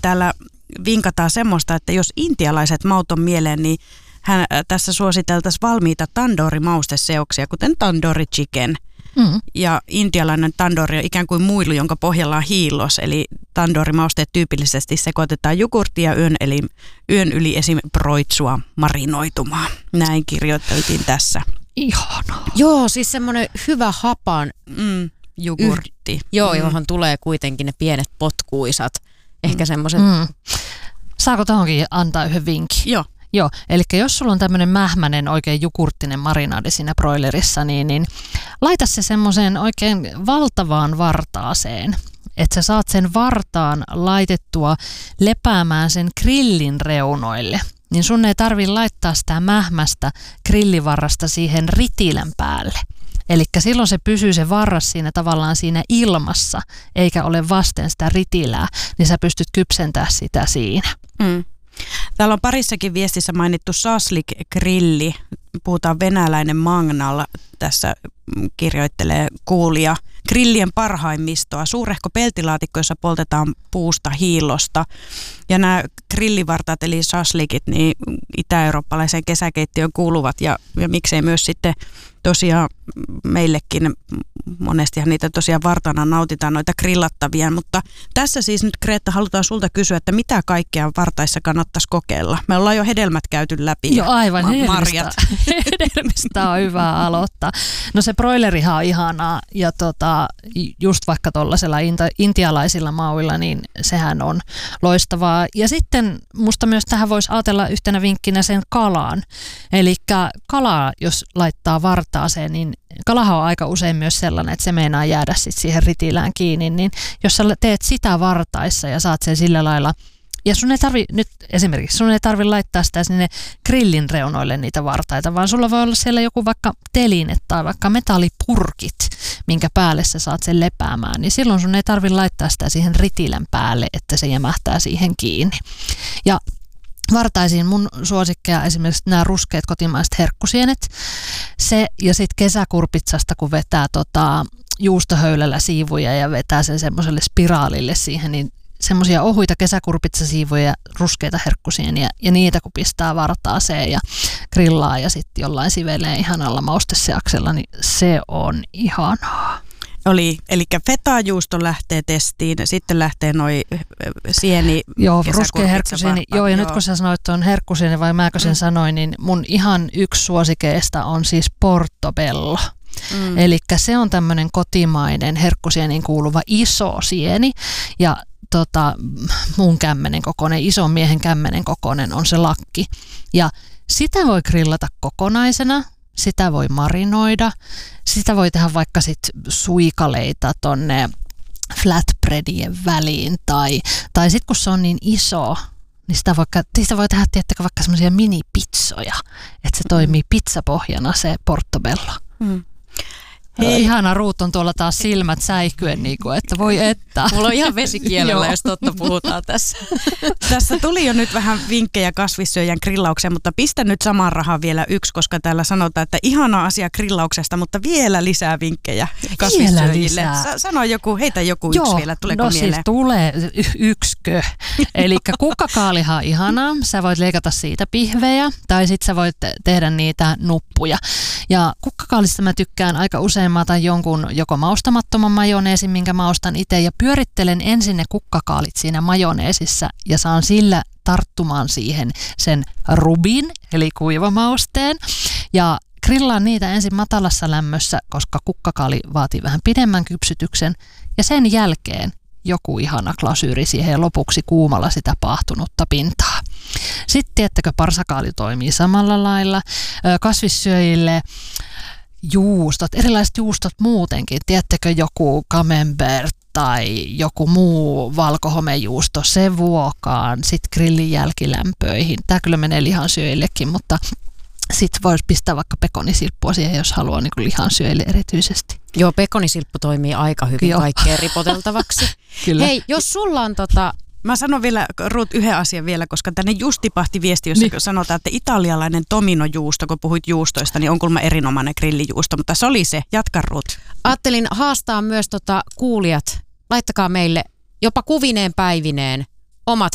täällä vinkataan semmoista, että jos intialaiset maut on mieleen, niin tässä suositeltaisiin valmiita tandoori-mausteseoksia, kuten tandoori chicken. Ja intialainen tandoori on ikään kuin muilu, jonka pohjalla on hiillos, eli tandoori-mausteet tyypillisesti sekoitetaan jogurttia yön yli esim. Broitsua marinoitumaan. Näin kirjoiteltiin tässä. Ihanaa. Joo, siis semmoinen hyvä hapan jogurtti. Johon tulee kuitenkin ne pienet potkuisat. Ehkä semmoiset. Saako tohonkin antaa yhden vinkin? Joo, eli jos sulla on tämmöinen mähmäinen oikein jogurttinen marinaadi siinä broilerissa, niin laita se semmoiseen oikein valtavaan vartaaseen, että sä saat sen vartaan laitettua lepäämään sen grillin reunoille. Niin sun ei tarvitse laittaa sitä mähmästä grillivarrasta siihen ritilän päälle. Eli silloin se pysyy se varras siinä tavallaan siinä ilmassa, eikä ole vasten sitä ritilää, niin sä pystyt kypsentämään sitä siinä. Täällä on parissakin viestissä mainittu shashlik-grilli. Puhutaan venäläinen Magnal. Tässä kirjoittelee kuulija. Grillien parhaimmistoa. Suurehko peltilaatikko, jossa poltetaan puusta hiillosta. Ja nämä grillivartaat eli shashlikit niin itä-eurooppalaiseen kesäkeittiöön kuuluvat ja miksei myös sitten tosiaan meillekin, monestihan niitä tosiaan vartana nautitaan noita grillattavia, mutta tässä siis nyt Greta halutaan sulta kysyä, että mitä kaikkea vartaissa kannattaisi kokeilla. Me ollaan jo hedelmät käyty läpi. Joo, aivan marjat. Hedelmistä on hyvä aloittaa. No se broilerihan on ihanaa ja just vaikka tuollaisella intialaisilla mauilla, niin sehän on loistavaa. Ja sitten musta myös tähän voisi ajatella yhtenä vinkkinä sen kalaan. Eli kalaa, jos laittaa vartaaseen, niin kalahan on aika usein myös sellainen, että se meinaa jäädä sit siihen ritilään kiinni, niin jos sä teet sitä vartaissa ja saat sen sillä lailla, ja sun ei tarvi laittaa sitä sinne grillin reunoille niitä vartaita, vaan sulla voi olla siellä joku vaikka teline tai vaikka metallipurkit, minkä päälle sä saat sen lepäämään, niin silloin sun ei tarvi laittaa sitä siihen ritilän päälle, että se jämähtää siihen kiinni. Ja vartaisiin mun suosikkeja esimerkiksi nämä ruskeat kotimaiset herkkusienet. Se ja sitten kesäkurpitsasta, kun vetää juustohöylällä siivuja ja vetää sen semmoiselle spiraalille siihen, niin semmoisia ohuita kesäkurpitsasiivuja, ruskeita herkkusieniä ja niitä kun pistää vartaaseen ja grillaa ja sitten jollain sivelee ihanalla mausteseaksella, niin se on ihanaa. Eli fetajuusto lähtee testiin, sitten lähtee noi sieni. Joo, ruskea herkkusieni. Joo, ja nyt kun sä sanoit tuon herkkusieni vai mäkö sen sanoin, niin mun ihan yksi suosikeista on siis portobello. Eli se on tämmöinen kotimainen herkkusieniin kuuluva iso sieni ja mun kämmenen kokoinen, ison miehen kämmenen kokoinen on se lakki. Ja sitä voi grillata kokonaisena. Sitä voi marinoida, sitä voi tehdä vaikka sit suikaleita tonne flatbreadien väliin tai sitten kun se on niin iso, niin sitä voi tehdä tiettäkö vaikka semmoisia minipizzoja, että se toimii pizzapohjana se portobello. Ihana Ruut on tuolla taas silmät säihkyen, niin kuin, että voi että. Mulla on ihan vesikielellä, jos totta puhutaan tässä. Tässä tuli jo nyt vähän vinkkejä kasvissyöjän grillaukseen, mutta pistä nyt samaan rahaan vielä yksi, koska täällä sanotaan, että ihana asia grillauksesta, mutta vielä lisää vinkkejä kasvissyöjille. Sano heitä joku yksi vielä, tuleeko mieleen? Siis tulee yksikö. Eli kukkakaalihan on ihanaa, sä voit leikata siitä pihvejä tai sit sä voit tehdä niitä nuppuja. Ja kukkakaalista mä tykkään aika usein, mä otan jonkun joko maustamattoman majoneesin, minkä maustan itse ja pyörittelen ensin ne kukkakaalit siinä majoneesissa ja saan sillä tarttumaan siihen sen rubin eli kuivamausteen ja grillaan niitä ensin matalassa lämmössä, koska kukkakaali vaatii vähän pidemmän kypsytyksen ja sen jälkeen joku ihana glasyyri siihen ja lopuksi kuumalla sitä paahtunutta pintaa. Sitten tiedättekö, parsakaali toimii samalla lailla. Kasvissyöjille juustot, erilaiset juustot muutenkin. Tiedättekö joku camembert tai joku muu valkohomejuusto, se vuokaan, sitten grillin jälkilämpöihin. Tämä kyllä menee lihansyöjillekin, mutta sitten voisi pistää vaikka pekonisilppua siihen, jos haluaa niin kuin lihansyöjille erityisesti. Joo, pekonisilppu toimii aika hyvin kaikkeen ripoteltavaksi. Kyllä. Hei, jos sulla on Mä sanon vielä, Ruut, yhden asian vielä, koska tänne just tipahti viesti, jossa sanotaan, että italialainen tominojuusto, kun puhuit juustoista, niin on kuulemma erinomainen grillijuusto, mutta se oli se. Jatka, Ruut. Ajattelin haastaa myös kuulijat. Laittakaa meille jopa kuvineen päivineen omat